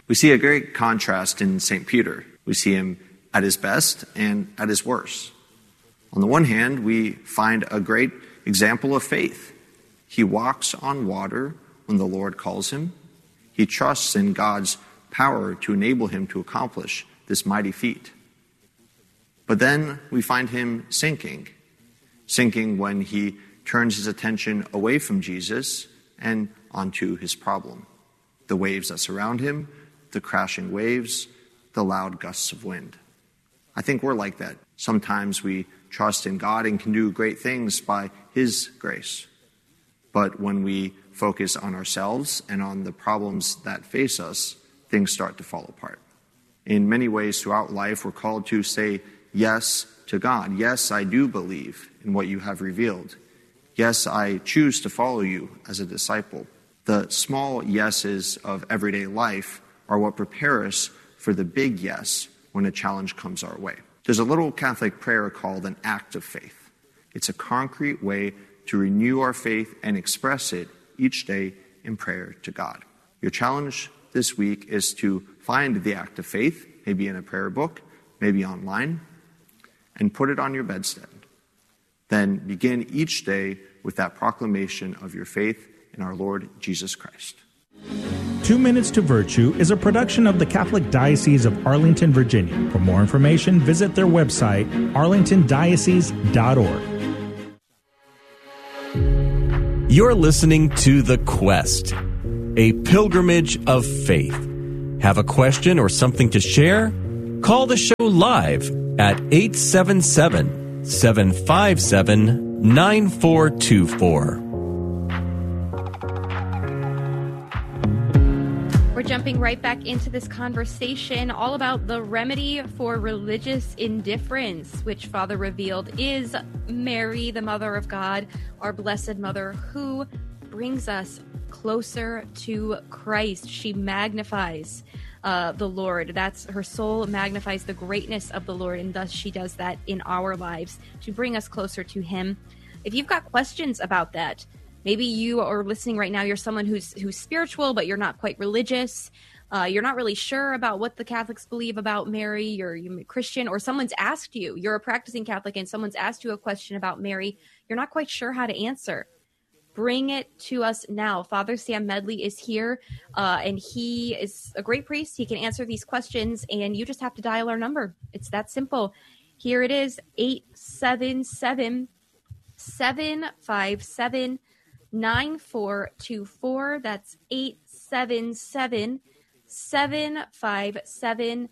We see a great contrast in St. Peter. We see him at his best and at his worst. On the one hand, we find a great example of faith. He walks on water when the Lord calls him. He trusts in God's power to enable him to accomplish this mighty feat. But then we find him sinking when he turns his attention away from Jesus and onto his problem. The waves that surround him, the crashing waves, the loud gusts of wind. I think we're like that. Sometimes we trust in God and can do great things by his grace. But when we focus on ourselves and on the problems that face us, things start to fall apart. In many ways throughout life, we're called to say yes to God. Yes, I do believe in what you have revealed. Yes, I choose to follow you as a disciple. The small yeses of everyday life are what prepare us for the big yes when a challenge comes our way. There's a little Catholic prayer called an act of faith. It's a concrete way to renew our faith and express it each day in prayer to God. Your challenge this week is to find the act of faith, maybe in a prayer book, maybe online, and put it on your bedstead. Then begin each day with that proclamation of your faith in our Lord Jesus Christ. 2 Minutes to Virtue is a production of the Catholic Diocese of Arlington, Virginia. For more information, visit their website, arlingtondiocese.org. You're listening to The Quest, a pilgrimage of faith. Have a question or something to share? Call the show live at 877-757-9424. We're jumping right back into this conversation all about the remedy for religious indifference, which Father revealed is Mary, the Mother of God, our Blessed Mother, who brings us closer to Christ. She magnifies the Lord. That's her soul magnifies the greatness of the Lord, and thus she does that in our lives to bring us closer to him. If you've got questions about that, maybe you are listening right now, you're someone who's spiritual, but you're not quite religious. You're not really sure about what the Catholics believe about Mary. You're a Christian, or someone's asked you, you're a practicing Catholic, and someone's asked you a question about Mary. You're not quite sure how to answer. Bring it to us now. Father Sam Medley is here, and he is a great priest. He can answer these questions, and you just have to dial our number. It's that simple. Here it is, 877-757-9424. That's 877-757-9424.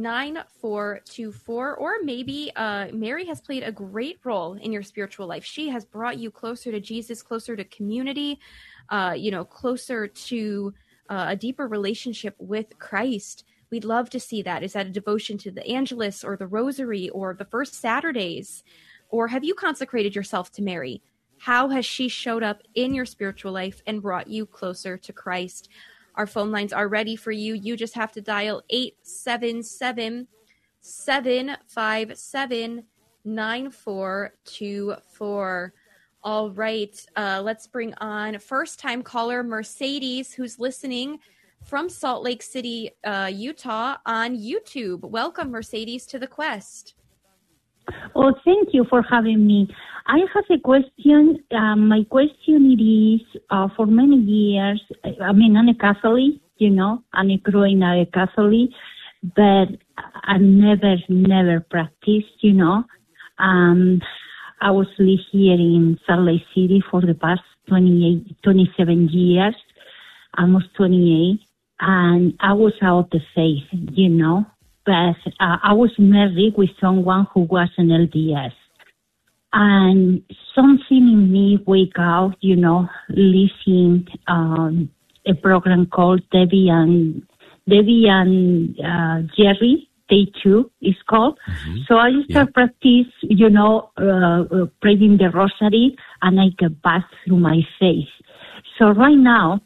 Or maybe Mary has played a great role in your spiritual life. She has brought you closer to Jesus, closer to community, closer to a deeper relationship with Christ. We'd love to see that. Is that a devotion to the Angelus or the Rosary or the First Saturdays? Or have you consecrated yourself to Mary? How has she showed up in your spiritual life and brought you closer to Christ? Our phone lines are ready for you. You just have to dial 877-757-9424. All right. Let's bring on first-time caller Mercedes, who's listening from Salt Lake City, Utah on YouTube. Welcome, Mercedes, to The Quest. Oh, thank you for having me. I have a question. My question is, for many years, I'm a Catholic, I'm growing up a Catholic, but I never practiced, I was living here in Salt Lake City for the past 27 years, almost 28, and I was out of faith, but I was married with someone who was an LDS. And something in me wake out, listening a program called Debbie and Jerry, Day 2 is called. Mm-hmm. So I start practice, praying the rosary, and I get back through my faith. So right now,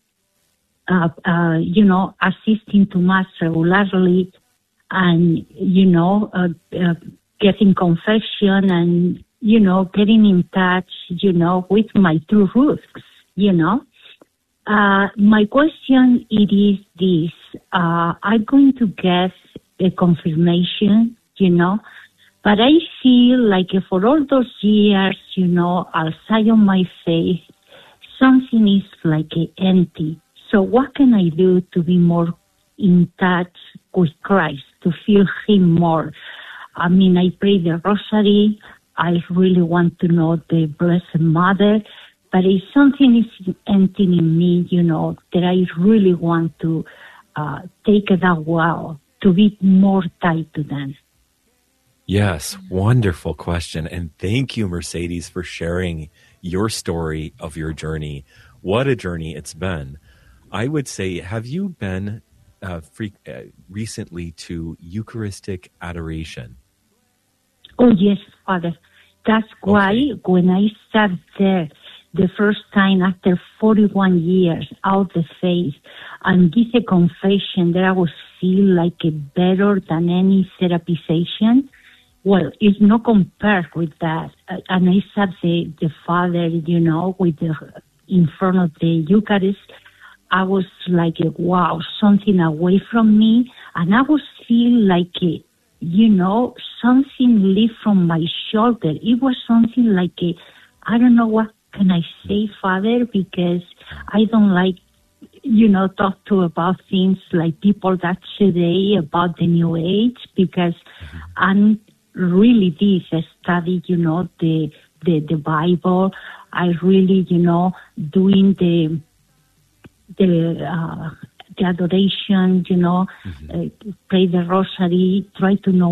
assisting to Mass regularly and, getting confession and, getting in touch, with my true roots, My question it is this, I'm going to get a confirmation, but I feel like for all those years, outside of my faith, something is like empty. So what can I do to be more in touch with Christ, to feel Him more? I mean, I pray the Rosary. I really want to know the Blessed Mother, but if something is empty in me, that I really want to take that vow to be more tied to them. Yes, wonderful question. And thank you, Mercedes, for sharing your story of your journey. What a journey it's been. I would say, have you been recently to Eucharistic adoration? Oh, yes, Father. That's why when I sat there the first time after 41 years out the faith and did a confession that I was feel like better than any therapization, well, it's not compared with that. And I sat the Father, with in front of the Eucharist. I was like, wow, something away from me. And I was feel like, something lift from my shoulder. It was something like, I don't know what can I say, Father, because I don't like, talk to about things like people that today about the New Age, because I'm really study, the Bible. I really, doing the adoration, pray the Rosary, try to know